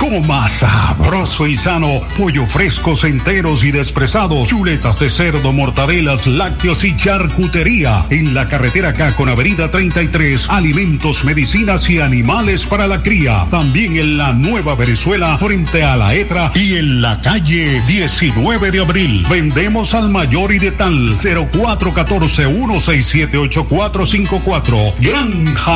Coma sabroso y sano. Pollo frescos, enteros y despresados. Chuletas de cerdo, mortadelas, lácteos y charcutería. En la carretera K con Avenida 33. Alimentos, medicinas y animales para la cría. También en la Nueva Venezuela, frente a la ETRA y en la calle 19 de abril. Vendemos al mayor y de tal. 0414-167-8454. Granja